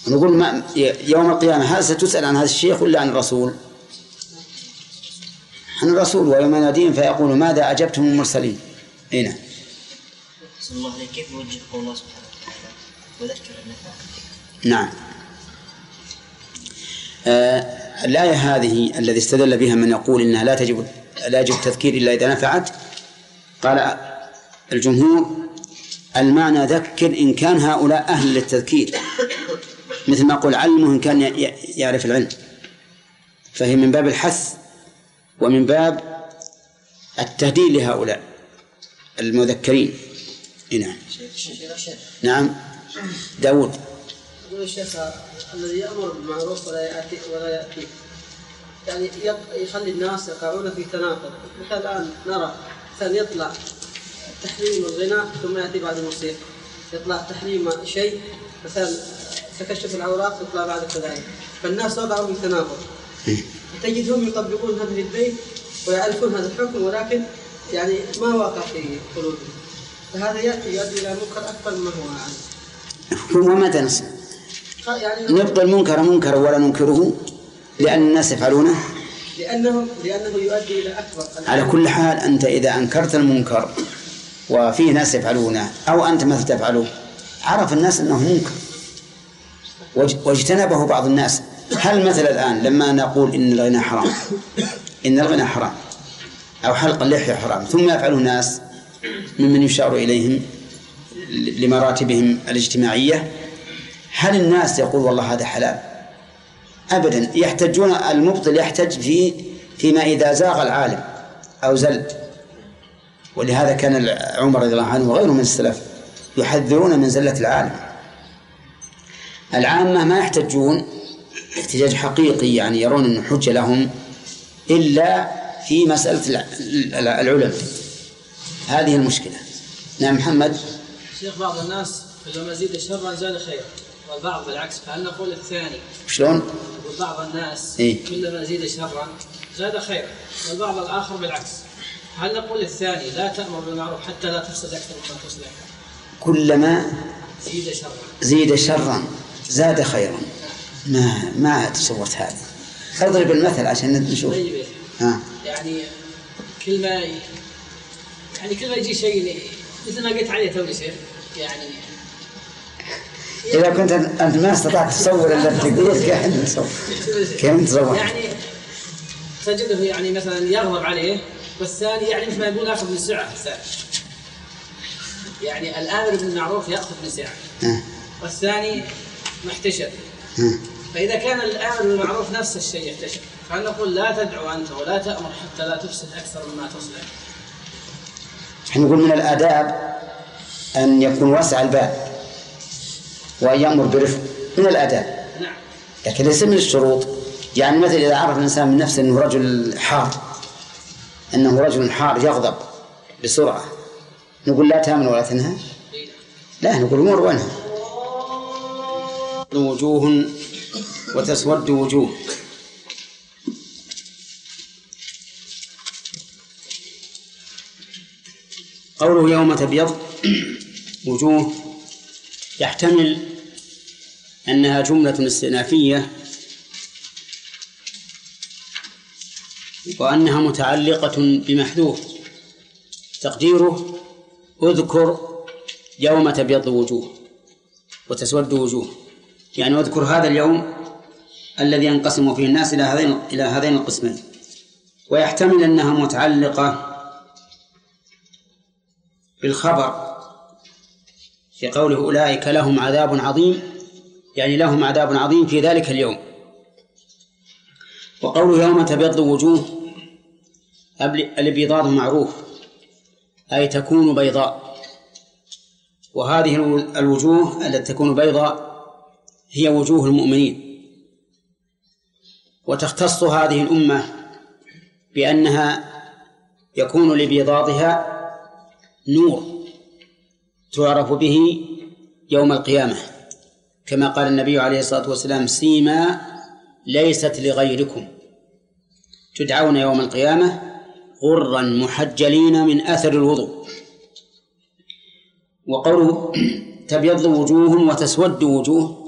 نقول ما يوم القيامة هل ستسأل عن هذا الشيخ ولا عن الرسول؟ عن الرسول. ويوم يناديهم فيقول ماذا أجبتم المرسلين. هنا صلى الله عليه كيف يوجه قول الله سبحانه وتعالى وذكر النفع. نعم. الآية هذه الذي استدل بها من يقول إنها لا يجب التذكير إلا إذا نفعت، قال الجمهور المعنى ذكر إن كان هؤلاء أهل للتذكير، مثل ما قول علمه إن كان يعرف العلم، فهي من باب الحث ومن باب التهديد لهؤلاء المذكرين. نعم. نعم داود. يقول الشيخ الذي يأمر بالمعروف ولا يأتي يعني يخلي الناس يقعون في تناقض. مثل الآن نرى مثلا يطلع تحريم الغناء ثم يأتي بعد الموسيقى، يطلع تحريم شيء مثلا تكشف العورات يطلع بعد كذلك، فالناس وضعوا في تناقض. تجدهم يطبقون هذا البيت ويعرفون هذا الحكم ولكن يعني ما واقع في قلوبهم، فهذا يؤدي إلى منكر أكبر مما هو عنه. وماذا نصنع؟ يعني نبقى المنكر منكر ولا ننكره لأن الناس يفعلونه، لأنه يؤدي إلى أكبر. على كل حال أنت إذا أنكرت المنكر وفيه ناس يفعلونه أو أنت مثل تفعله عرف الناس أنه منكر واجتنبه بعض الناس. هل مثل الآن لما نقول إن الغنى حرام، إن الغنى حرام أو حلق اللحية حرام، ثم يفعله الناس ممن يشار إليهم لمراتبهم الاجتماعية، هل الناس يقول والله هذا حلال؟ أبدا. يحتجون، المبطل يحتج فيما إذا زاغ العالم أو زل. ولهذا كان عمر رضي الله عنه وغيره من السلف يحذرون من زلة العالم. العامة ما يحتجون احتجاج حقيقي، يعني يرون أنه حجة لهم إلا في مسألة العلم. هذه المشكلة. نعم محمد. شيخ بعض الناس كلما زيد شرا زاد خيرا والبعض بالعكس، فهل نقول الثاني؟ شلون؟ بعض الناس كلما زيد شرا زاد خيرا والبعض الآخر بالعكس، هل نقول الثاني لا تأمر بالمعروف حتى لا تفسد أكثر مما تصلح؟ كلما زيد شرا زاد خيرا. ما تصورت هذا. اضرب المثل عشان نشوف. يعني كل ما يجي شيء مثل ما قلت عليه توني شيخ، يعني إذا كنت أنت ما استطعت تصور إلا تقول كيف تصور؟ يعني تجده يعني مثلا يغضب عليه والثاني يعني مثل ما يقول أخذ من سعة الثاني، يعني الآمر بالمعروف يأخذ من سعة والثاني محتشر. فإذا كان الآمر بالمعروف نفس الشيء يحتشر، فهل نقول لا تدعو أنت ولا تأمر حتى لا تفسد أكثر مما تصلح؟ نحن نقول من الآداب أن يكون واسع الباب وأن يأمر برفق، من الآداب. نعم. لكن ليس من الشروط. يعني مثل إذا عرف الإنسان من نفسه أنه رجل حار يغضب بسرعة، نقول لا تامن ولا تنهى؟ لا، نقول مر وانهى. وجوه وتسود وجوه. قوله يوم تبيض وجوه يحتمل أنها جملة استئنافية وأنها متعلقة بمحذوف تقديره اذكر يوم تبيض وجوه وتسود وجوه، يعني اذكر هذا اليوم الذي ينقسم فيه الناس إلى هذين القسمين. ويحتمل أنها متعلقة بالخبر في قوله أولئك لهم عذاب عظيم، يعني لهم عذاب عظيم في ذلك اليوم. وقوله يوم تبيض وجوه الابيضاض معروف أي تكون بيضاء، وهذه الوجوه التي تكون بيضاء هي وجوه المؤمنين. وتختص هذه الأمة بأنها يكون لبيضاضها نور تعرف به يوم القيامة، كما قال النبي عليه الصلاة والسلام سيما ليست لغيركم تدعون يوم القيامة غرا محجلين من أثر الوضوء. وقوله تبيض وجوه وتسود وجوه